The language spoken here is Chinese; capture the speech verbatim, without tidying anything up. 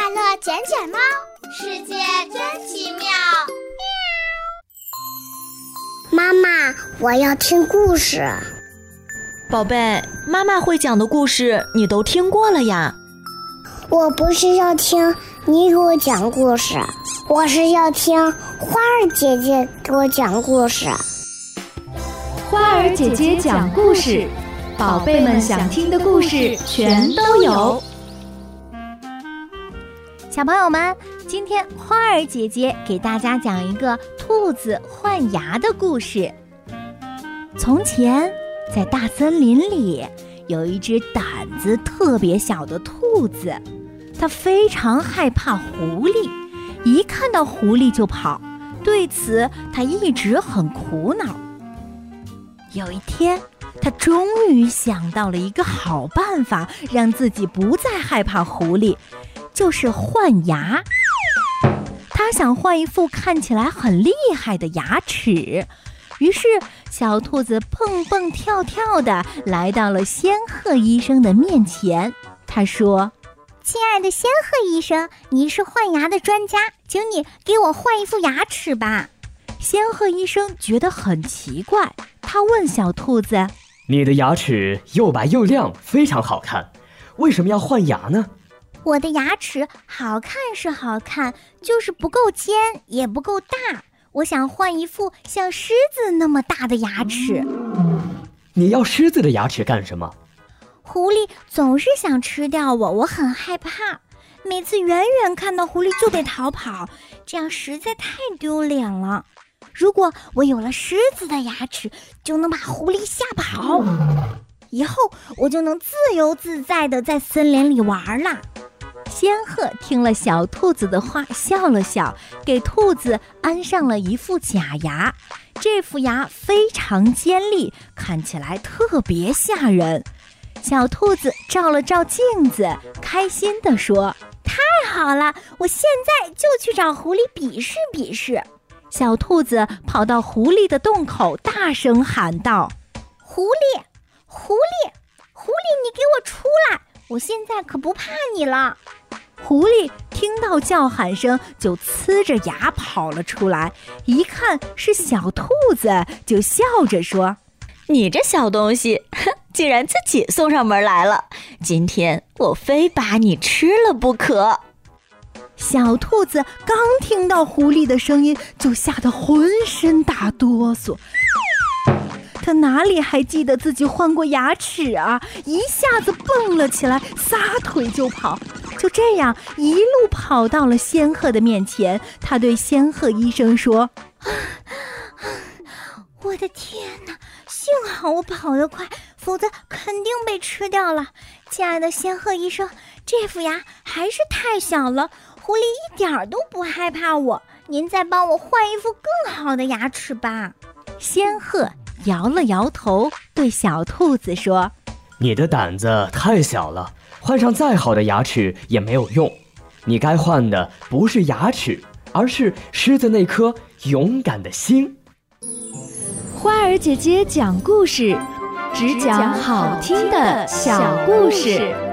快乐捡捡猫，世界真奇妙。 妈妈，我要听故事。 宝贝，妈妈会讲的故事你都听过了呀。 我不是要听你给我讲故事，我是要听花儿姐姐给我讲故事。 花儿姐姐讲故事，宝贝们想听的故事全都有。 小朋友们，今天花儿姐姐给大家讲一个兔子换牙的故事。从前，在大森林里，有一只胆子特别小的兔子，它非常害怕狐狸，一看到狐狸就跑，对此它一直很苦恼。有一天，它终于想到了一个好办法，让自己不再害怕狐狸，就是换牙。他想换一副看起来很厉害的牙齿，于是小兔子蹦蹦跳跳地来到了仙鹤医生的面前。他说：亲爱的仙鹤医生，你是换牙的专家，请你给我换一副牙齿吧。仙鹤医生觉得很奇怪，他问小兔子： 你的牙齿又白又亮，非常好看，为什么要换牙呢？ 我的牙齿好看是好看，就是不够尖，也不够大。我想换一副像狮子那么大的牙齿。 你要狮子的牙齿干什么？ 狐狸总是想吃掉我，我很害怕。每次远远看到狐狸就得逃跑，这样实在太丢脸了。如果我有了狮子的牙齿，就能把狐狸吓跑，以后我就能自由自在地在森林里玩了。仙鹤听了小兔子的话，笑了笑，给兔子安上了一副假牙。这副牙非常尖利，看起来特别吓人。小兔子照了照镜子，开心地说：太好了，我现在就去找狐狸比试比试。小兔子跑到狐狸的洞口，大声喊道：狐狸，狐狸，狐狸，你给我出来，我现在可不怕你了。狐狸听到叫喊声，就呲着牙跑了出来，一看是小兔子，就笑着说： 你这小东西，竟然自己送上门来了，今天我非把你吃了不可。 小兔子刚听到狐狸的声音，就吓得浑身打哆嗦。他哪里还记得自己换过牙齿啊？一下子蹦了起来，撒腿就跑。就这样一路跑到了仙鹤的面前，他对仙鹤医生说：我的天哪，幸好我跑得快，否则肯定被吃掉了。亲爱的仙鹤医生，这副牙还是太小了，狐狸一点都不害怕我，您再帮我换一副更好的牙齿吧。仙鹤摇了摇头，对小兔子说： 你的胆子太小了，换上再好的牙齿也没有用。你该换的不是牙齿，而是狮子那颗勇敢的心。 花儿姐姐讲故事，只讲好听的小故事。